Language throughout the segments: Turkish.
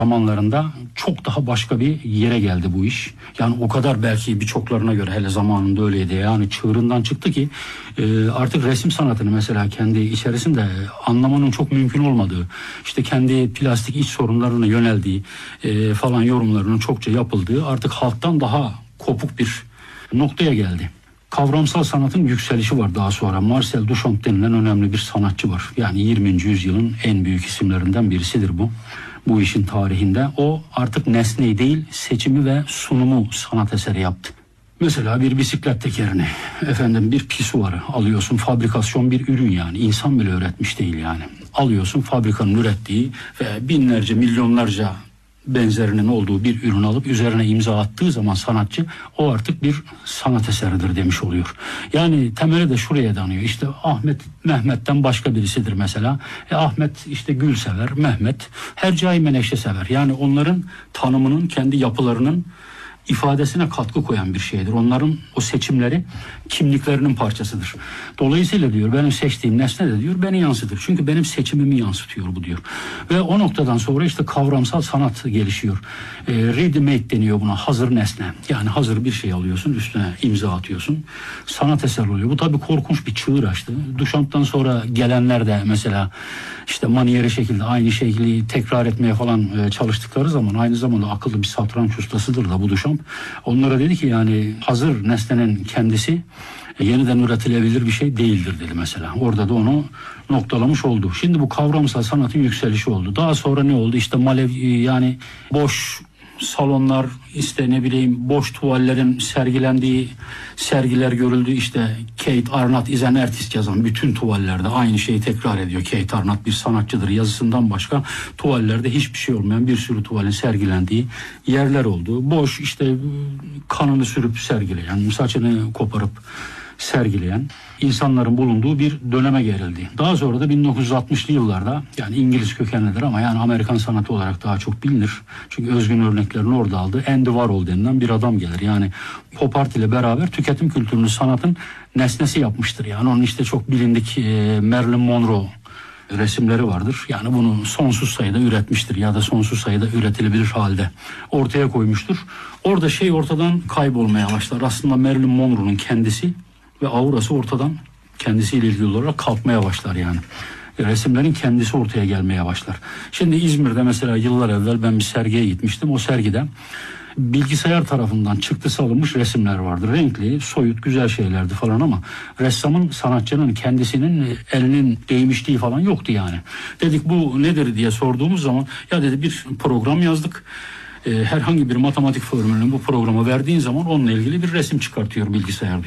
zamanlarında çok daha başka bir yere geldi bu iş. Yani o kadar belki birçoklarına göre hele zamanında öyleydi. Yani çığırından çıktı ki artık resim sanatını mesela kendi içerisinde anlamanın çok mümkün olmadığı, işte kendi plastik iç sorunlarına yöneldiği falan yorumlarının çokça yapıldığı, artık halktan daha kopuk bir noktaya geldi. Kavramsal sanatın yükselişi var daha sonra. Marcel Duchamp denilen önemli bir sanatçı var. Yani 20. yüzyılın en büyük isimlerinden birisidir bu. Bu işin tarihinde. O artık nesneyi değil, seçimi ve sunumu sanat eseri yaptı. Mesela bir bisiklet tekerini, bir pisuarı alıyorsun, fabrikasyon bir ürün yani. İnsan bile üretmiş değil yani. Alıyorsun fabrikanın ürettiği ve binlerce, milyonlarca benzerinin olduğu bir ürün alıp üzerine imza attığı zaman sanatçı, o artık bir sanat eseridir demiş oluyor. Yani temeli de şuraya dayanıyor. İşte Ahmet Mehmet'ten başka birisidir mesela. Ahmet işte gül sever, Mehmet hercai menekşe sever. Yani onların tanımının, kendi yapılarının ifadesine katkı koyan bir şeydir. Onların o seçimleri kimliklerinin parçasıdır. Dolayısıyla diyor benim seçtiğim nesne de diyor beni yansıtır. Çünkü benim seçimimi yansıtıyor bu diyor. Ve o noktadan sonra işte kavramsal sanat gelişiyor. Ready-made deniyor buna, hazır nesne. Yani hazır bir şey alıyorsun, üstüne imza atıyorsun. Sanat eseri oluyor. Bu tabii korkunç bir çığır açtı. Duchamp'tan sonra gelenler de mesela işte maniyeri şekilde aynı şekli tekrar etmeye falan çalıştıkları zaman aynı zamanda akıllı bir satranç ustasıdır da bu Duchamp. Onlara dedi ki yani hazır nesnenin kendisi yeniden üretilebilir bir şey değildir dedi mesela. Orada da onu noktalamış oldu. Şimdi bu kavramsal sanatın yükselişi oldu. Daha sonra ne oldu? İşte yani boş salonlar, işte boş tuvallerin sergilendiği sergiler görüldü. İşte Kate Arnott is an artist yazan bütün tuvallerde aynı şeyi tekrar ediyor. Kate Arnott bir sanatçıdır yazısından başka tuvallerde hiçbir şey olmayan bir sürü tuvalin sergilendiği yerler oldu. Boş işte kanını sürüp sergileyen, saçını koparıp sergileyen insanların bulunduğu bir döneme gerildi. Daha sonra da 1960'lı yıllarda, yani İngiliz kökenlidir ama yani Amerikan sanatı olarak daha çok bilinir. Çünkü özgün örneklerini orada aldı. Andy Warhol denilen bir adam gelir. Yani pop art ile beraber tüketim kültürünü sanatın nesnesi yapmıştır. Yani onun işte çok bilindik Marilyn Monroe resimleri vardır. Yani bunu sonsuz sayıda üretmiştir ya da sonsuz sayıda üretilebilir halde ortaya koymuştur. Orada şey ortadan kaybolmaya başlar. Aslında Marilyn Monroe'nun kendisi ve aurası ortadan kendisiyle ilgili olarak kalkmaya başlar yani. Resimlerin kendisi ortaya gelmeye başlar. Şimdi İzmir'de mesela yıllar evvel ben bir sergiye gitmiştim. O sergide bilgisayar tarafından çıktısı alınmış resimler vardı. Renkli, soyut, güzel şeylerdi falan ama ressamın, sanatçının kendisinin elinin değmişliği falan yoktu yani. Dedik bu nedir diye sorduğumuz zaman ya dedi bir program yazdık. Herhangi bir matematik formülünü bu programa verdiğin zaman onunla ilgili bir resim çıkartıyor bilgisayar.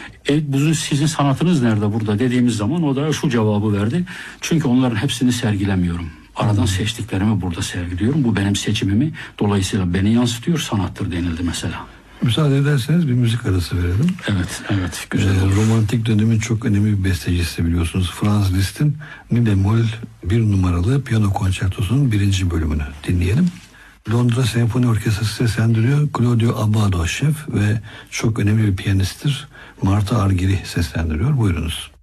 Bu sizin sanatınız nerede burada dediğimiz zaman o da şu cevabı verdi. Çünkü onların hepsini sergilemiyorum. Aradan seçtiklerimi burada sergiliyorum. Bu benim seçimimi. Dolayısıyla beni yansıtıyor, sanattır denildi mesela. Müsaade ederseniz bir müzik arası verelim. Evet. Güzel romantik dönemin çok önemli bir bestecisi biliyorsunuz. Franz Liszt'in Mi bemol 1 numaralı piyano konçertosunun 1. bölümünü dinleyelim. Londra Senfoni Orkestrası seslendiriyor. Claudio Abbado şef ve çok önemli bir piyanisttir. Marta Arger'i seslendiriyor. Buyurunuz.